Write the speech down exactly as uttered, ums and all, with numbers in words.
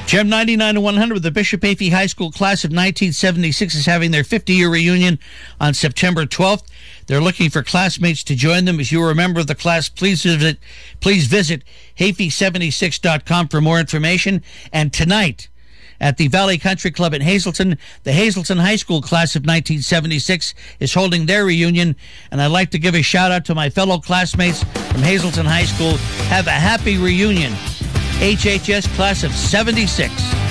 Gem ninety-nine to one hundred with the Bishop Aphey High School class of nineteen seventy-six is having their fifty-year reunion on September twelfth. They're looking for classmates to join them. If you are a member of the class, please visit please visit hafey seventy-six dot com for more information. And tonight, at the Valley Country Club in Hazleton, the Hazleton High School class of nineteen seventy-six is holding their reunion, and I'd like to give a shout-out to my fellow classmates from Hazleton High School. Have a happy reunion. H H S class of seventy-six.